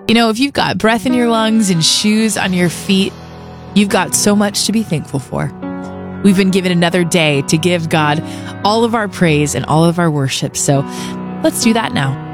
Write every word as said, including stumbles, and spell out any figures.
You know, if you've got breath in your lungs and shoes on your feet, you've got so much to be thankful for. We've been given another day to give God all of our praise and all of our worship. So let's do that now.